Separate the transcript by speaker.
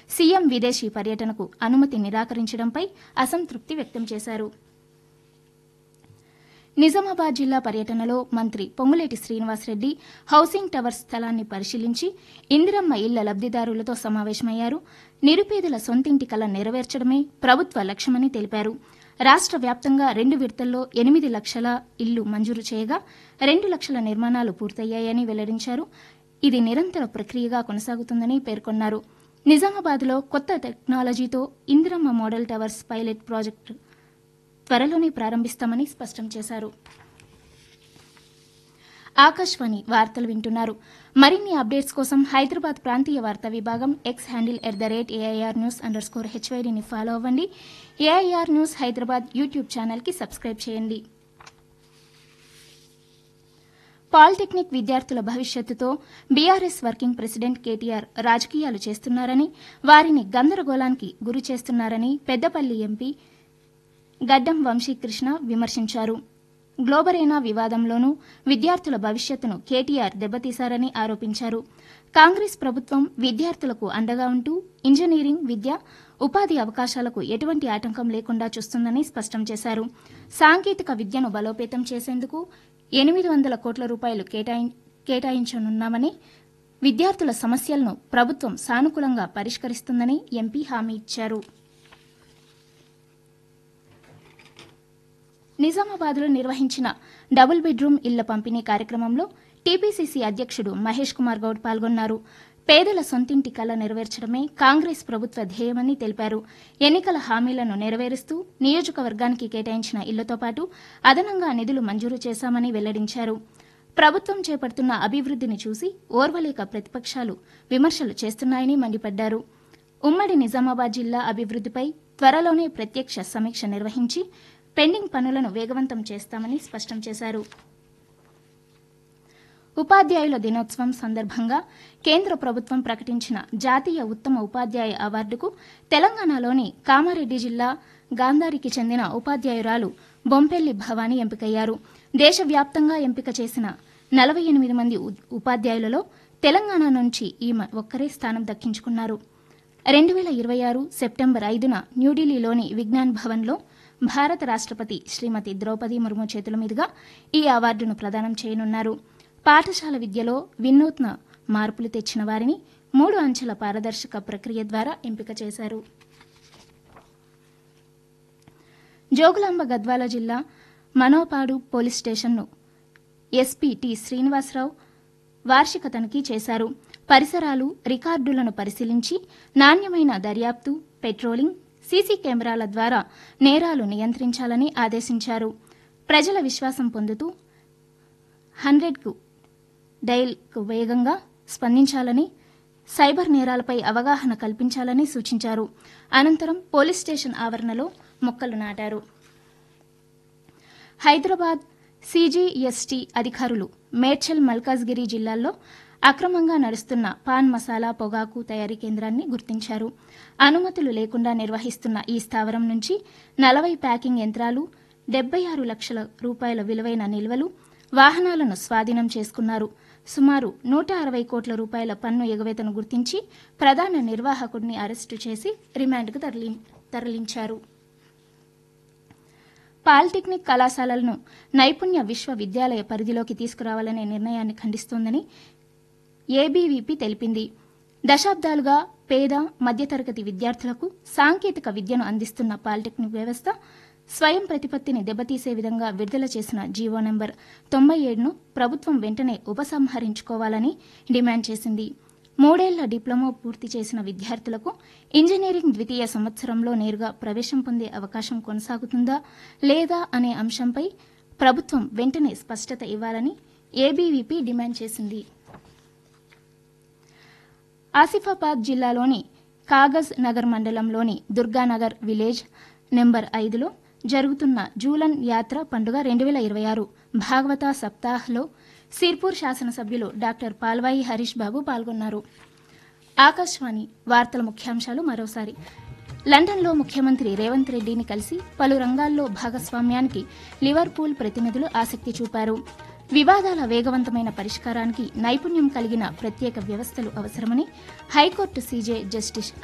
Speaker 1: CM విదేశీ పర్యటనకు అనుమతి నిరాకరించడంపై అసంతృప్తి వ్యక్తం చేశారు. నిజామాబాద్ జిల్లా పర్యటనలో మంత్రి పొంగులేటి శ్రీనివాసరెడ్డి హౌసింగ్ టవర్స్ స్థలాన్ని పరిశీలించి ఇందిరమ్మ ఇళ్ల లబ్దిదారులతో సమావేశమయ్యారు. నిరుపేదల సొంతింటి కల నెరవేర్చడమే ప్రభుత్వ లక్ష్యమని తెలిపారు. రాష్ట్ర వ్యాప్తంగా 2 విడతల్లో 8 లక్షల ఇళ్లు మంజూరు చేయగా 2 లక్షల నిర్మాణాలు పూర్తయ్యాయని వెల్లడించారు. ఇది నిరంతర ప్రక్రియగా కొనసాగుతుందని పేర్కొన్నారు. నిజామాబాద్లో కొత్త టెక్నాలజీతో Indiramma model towers pilot project త్వరలోనే ప్రారంభిస్తామని స్పష్టం చేశారు. ఆకాశవాణి వార్తలు వింటున్నారు. మరిన్ని అప్డేట్స్ కోసం హైదరాబాద్ ప్రాంతీయ వార్తా విభాగం ఎక్స్ హ్యాండిల్ @AIRnews_HYDని ఫాలో అవ్వండి. AIR న్యూస్ హైదరాబాద్ యూట్యూబ్ ఛానల్కి సబ్స్క్రైబ్ చేయండి. పాలిటెక్నిక్ విద్యార్థుల భవిష్యత్తుతో బీఆర్ఎస్ వర్కింగ్ ప్రెసిడెంట్ కేటీఆర్ రాజకీయాలు చేస్తున్నారని, వారిని గందరగోళానికి గురి చేస్తున్నారని పెద్దపల్లి ఎంపీ గడ్డం వంశీకృష్ణ విమర్శించారు. గ్లోబరేనా వివాదంలోనూ విద్యార్థుల భవిష్యత్తును కేటీఆర్ దెబ్బతీశారని ఆరోపించారు. కాంగ్రెస్ ప్రభుత్వం విద్యార్థులకు అండగా ఉంటూ ఇంజనీరింగ్ విద్య, ఉపాధి అవకాశాలకు ఎటువంటి ఆటంకం లేకుండా చూస్తుందని స్పష్టం చేశారు. సాంకేతిక విద్యను బలోపేతం చేసేందుకు 800 కోట్ల రూపాయలు కేటాయించనున్నామని, విద్యార్థుల సమస్యలను ప్రభుత్వం సానుకూలంగా పరిష్కరిస్తుందని ఎంపీ హామీ ఇచ్చారు. నిజామాబాద్లో నిర్వహించిన డబుల్ బెడ్రూమ్ ఇళ్ల పంపిణీ కార్యక్రమంలో టీపీసీసీ అధ్యక్షుడు మహేష్ కుమార్ గౌడ్ పాల్గొన్నారు. పేదల సొంతింటి కల నెరవేర్చడమే కాంగ్రెస్ ప్రభుత్వ ధ్యేయమని తెలిపారు. ఎన్నికల హామీలను నెరవేరుస్తూ నియోజకవర్గానికి కేటాయించిన ఇళ్లతో పాటు అదనంగా నిధులు మంజూరు చేశామని వెల్లడించారు. ప్రభుత్వం చేపడుతున్న అభివృద్దిని చూసి ఓర్వలేక ప్రతిపక్షాలు విమర్శలు చేస్తున్నాయని మండిపడ్డారు. ఉమ్మడి నిజామాబాద్ జిల్లా అభివృద్దిపై త్వరలోనే ప్రత్యక్ష సమీక్ష నిర్వహించి పెండింగ్ పనులను వేగవంతం చేస్తామని స్పష్టం చేశారు. ఉపాధ్యాయుల దినోత్సవం సందర్భంగా కేంద్ర ప్రభుత్వం ప్రకటించిన జాతీయ ఉత్తమ ఉపాధ్యాయ అవార్డుకు తెలంగాణలోని కామారెడ్డి జిల్లా గాంధారికి చెందిన ఉపాధ్యాయురాలు బొంపెల్లి భవానీ ఎంపికయ్యారు. దేశవ్యాప్తంగా ఎంపిక చేసిన 48 మంది ఉపాధ్యాయులలో తెలంగాణ నుంచి ఈమె ఒక్కరే స్థానం దక్కించుకున్నారు. 2026 సెప్టెంబర్ 5న న్యూఢిల్లీలోని విజ్ఞాన్ భవన్లో భారత రాష్టపతి శ్రీమతి ద్రౌపది ముర్ము చేతుల మీదుగా ఈ అవార్డును ప్రదానం చేయనున్నారు. పాఠశాల విద్యలో వినూత్న మార్పులు తెచ్చిన వారిని 3 అంచెల పారదర్శక ప్రక్రియ ద్వారా ఎంపిక చేశారు. జోగులాంబ గద్వాల జిల్లా మనోపాడు పోలీస్ స్టేషన్ను ఎస్పీ టి శ్రీనివాసరావు వార్షిక తనిఖీ చేశారు. పరిసరాలు, రికార్డులను పరిశీలించి నాణ్యమైన దర్యాప్తు, పెట్రోలింగ్, సీసీ కెమెరాల ద్వారా నేరాలు నియంత్రించాలని ఆదేశించారు. ప్రజల విశ్వాసం పొందుతూ 100కు డయల్కు వేగంగా స్పందించాలని, సైబర్ నేరాలపై అవగాహన కల్పించాలని సూచించారు. అనంతరం పోలీస్ స్టేషన్ ఆవరణలో మొక్కలు నాటారు. హైదరాబాద్ సీజీఎస్టీ అధికారులు మేడ్చల్, మల్కాజ్గిరి జిల్లాల్లో అక్రమంగా నడుస్తున్న పాన్ మసాలా, పొగాకు తయారీ కేంద్రాన్ని గుర్తించారు. అనుమతులు లేకుండా నిర్వహిస్తున్న ఈ స్థావరం నుంచి 40 ప్యాకింగ్ యంత్రాలు, 76 లక్షల రూపాయల విలువైన నిల్వలు, వాహనాలను స్వాధీనం చేసుకున్నారు. సుమారు 160 కోట్ల రూపాయల పన్ను ఎగవేతను గుర్తించి ప్రధాన నిర్వాహకుడిని అరెస్టు చేసి రిమాండ్కు తరలించారు. పాలిటెక్నిక్ కళాశాలలను నైపుణ్య విశ్వవిద్యాలయ పరిధిలోకి తీసుకురావాలనే నిర్ణయాన్ని ఖండిస్తోందని ఏబీవీపీ తెలిపింది. దశాబ్దాలుగా పేద, మధ్యతరగతి విద్యార్థులకు సాంకేతిక విద్యను అందిస్తున్న పాలిటెక్నిక్ వ్యవస్థ స్వయం ప్రతిపత్తిని దెబ్బతీసే విధంగా విడుదల చేసిన జీవో నంబర్ 97ను ప్రభుత్వం వెంటనే ఉపసంహరించుకోవాలని డిమాండ్ చేసింది. 3 ఏళ్ల డిప్లొమా పూర్తి చేసిన విద్యార్థులకు ఇంజనీరింగ్ ద్వితీయ సంవత్సరంలో నేరుగా ప్రవేశం పొందే అవకాశం కొనసాగుతుందా లేదా అనే అంశంపై ప్రభుత్వం వెంటనే స్పష్టత ఇవ్వాలని ఏబీవీపీ డిమాండ్ చేసింది. ఆసిఫాబాద్ జిల్లాలోని కాగజ్ నగర్ మండలంలోని దుర్గానగర్ విలేజ్ నెంబర్ 5లో జరుగుతున్న జూలన్ యాత్ర పండుగ 2026 భాగవత సప్తాహ్లో సిర్పూర్ శాసనసభ్యులు డాక్టర్ పాల్వాయి హరీష్ బాబు పాల్గొన్నారు. ఆకాశవాణి వార్తల ముఖ్యాంశాలు మరోసారి. లండన్లో ముఖ్యమంత్రి రేవంత్ రెడ్డిని కలిసి పలు రంగాల్లో భాగస్వామ్యానికి లివర్పూల్ ప్రతినిధులు ఆసక్తి చూపారు. వివాదాల వేగవంతమైన పరిష్కారానికి నైపుణ్యం కలిగిన ప్రత్యేక వ్యవస్థలు అవసరమని హైకోర్టు సీజే జస్టిస్